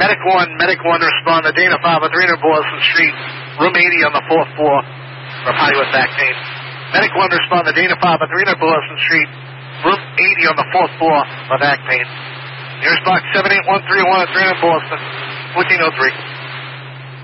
Medic 1 respond to Dana Farber, 300 Boston Street, room 80 on the 4th floor from Hollywood back pain. Medic 1 respond to Dana Farber, 300 Boston Street, room 80 on the 4th floor for back pain. Nearest box 78131 at 300 Boston, 1403.